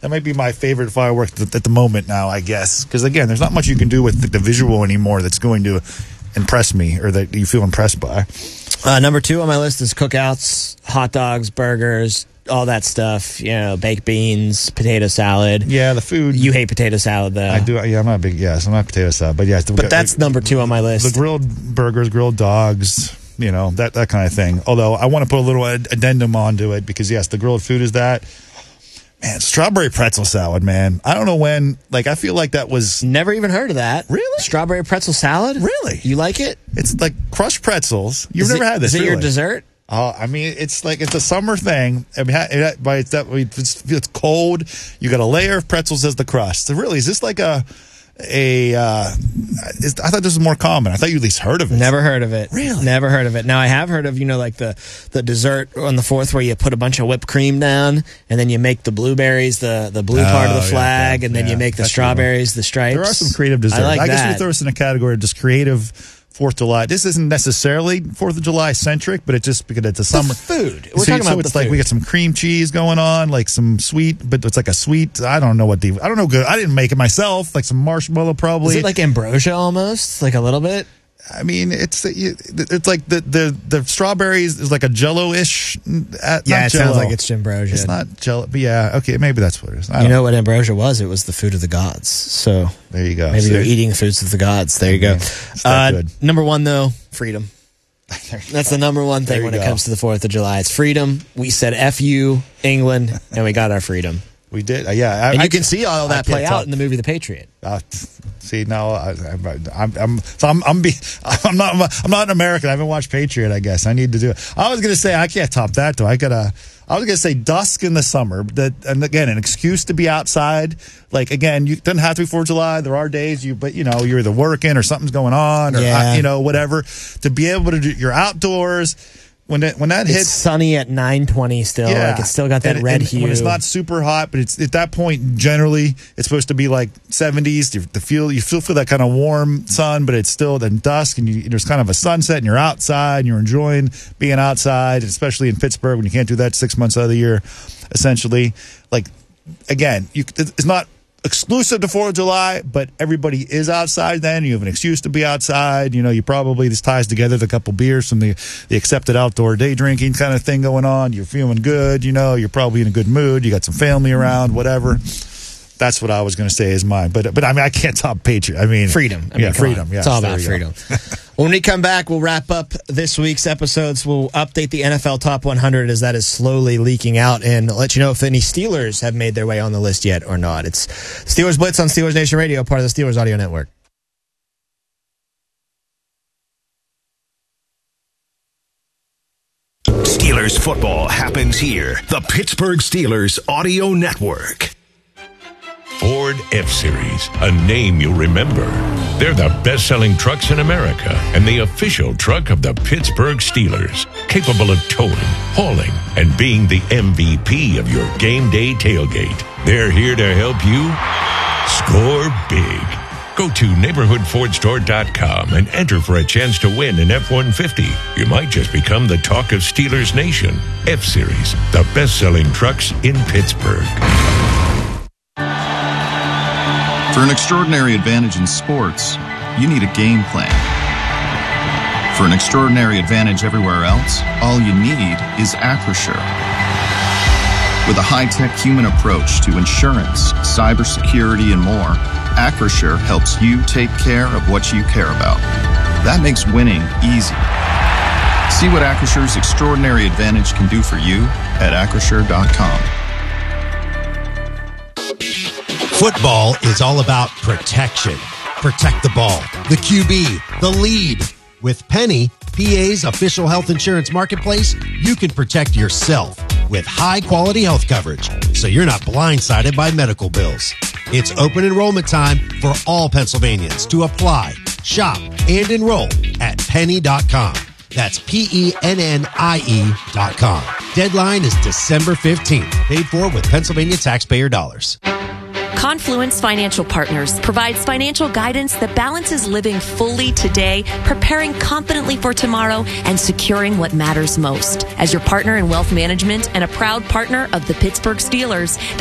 That might be my favorite firework at the moment now, I guess. Because, again, there's not much you can do with the visual anymore that's going to impress me or that you feel impressed by. Number 2 on my list is cookouts, hot dogs, burgers, all that stuff. Baked beans, potato salad. Yeah, the food. You hate potato salad, though. I do. Yeah, I'm not a big. Yes, I'm not potato salad, but yes. But that's number 2 on my list. The grilled burgers, grilled dogs. That kind of thing. Although I want to put a little addendum onto it because yes, the grilled food is that. Man, strawberry pretzel salad, man. I don't know when. I feel like that was never even heard of that. Really? Strawberry pretzel salad? Really? You like it? It's like crushed pretzels. You've never had this. Is it your dessert? I mean, it's a summer thing. I mean, it's cold. You got a layer of pretzels as the crust. So really, is this like I thought this was more common. I thought you at least heard of it. Never heard of it. Really? Never heard of it. Now, I have heard of, the dessert on the 4th where you put a bunch of whipped cream down and then you make the blueberries, the blue part of the flag, and then you make the strawberries, the stripes. There are some creative desserts. I guess we throw this in a category of just creative 4th of July. This isn't necessarily 4th of July centric, but it's just because it's a summer food. We're talking about it's like we got some cream cheese going on, like some sweet, but it's like a sweet. I don't know good. I didn't make it myself. Like some marshmallow, probably. Is it like ambrosia almost, like a little bit? I mean, it's like the strawberries is like a Jello-ish. It sounds like it's ambrosia. It's not Jello, but yeah, okay, maybe that's what it is. You know what ambrosia was? It was the food of the gods. So there you go. Maybe you're eating the foods of the gods. There you go. Good. Number 1 though, freedom. That's the number 1 thing when it comes to the 4th of July. It's freedom. We said F you, England, and we got our freedom. We did, yeah. And you can see all that play out in the movie The Patriot. See, no, I'm not an American. I haven't watched Patriot. I guess I need to do it. I was gonna say I can't top that though. I was gonna say dusk in the summer. And again, an excuse to be outside. Like again, you doesn't have to be 4th of July. There are days but you're either working or something's going on or whatever. To be able to do, you're outdoors. When that hits, it's sunny at 9:20 still. Yeah. It's still got that red hue. When it's not super hot, but it's at that point generally it's supposed to be like 70s. You still feel that kind of warm sun, but it's still then dusk, and there's kind of a sunset, and you're outside, and you're enjoying being outside, especially in Pittsburgh when you can't do that 6 months out of the year, essentially. Like again, it's not exclusive to 4th of July, but everybody is outside then. You have an excuse to be outside. You probably this ties together with a couple beers from the accepted outdoor day drinking kind of thing going on. You're feeling good. You're probably in a good mood. You got some family around, whatever. That's what I was going to say is mine. But I mean, I can't top Patriot. I mean, freedom. Freedom. Yeah, it's all about freedom. When we come back, we'll wrap up this week's episodes. We'll update the NFL Top 100 as that is slowly leaking out, and let you know if any Steelers have made their way on the list yet or not. It's Steelers Blitz on Steelers Nation Radio, part of the Steelers Audio Network. Steelers football happens here. The Pittsburgh Steelers Audio Network. Ford F-Series, a name you'll remember. They're the best-selling trucks in America and the official truck of the Pittsburgh Steelers, capable of towing, hauling, and being the MVP of your game day tailgate. They're here to help you score big. Go to neighborhoodfordstore.com and enter for a chance to win an F-150. You might just become the talk of Steelers Nation. F-Series, the best-selling trucks in Pittsburgh. For an extraordinary advantage in sports, you need a game plan. For an extraordinary advantage everywhere else, all you need is Acrisure. With a high-tech human approach to insurance, cybersecurity, and more, Acrisure helps you take care of what you care about. That makes winning easy. See what Acrissure's extraordinary advantage can do for you at Acrisure.com. Football is all about protection. Protect the ball, the QB, the lead. With Penny, PA's official health insurance marketplace, you can protect yourself with high-quality health coverage, so you're not blindsided by medical bills. It's open enrollment time for all Pennsylvanians to apply, shop, and enroll at penny.com. That's PENNIE.com. Deadline is December 15th. Paid for with Pennsylvania taxpayer dollars. Confluence Financial Partners provides financial guidance that balances living fully today, preparing confidently for tomorrow, and securing what matters most. As your partner in wealth management and a proud partner of the Pittsburgh Steelers,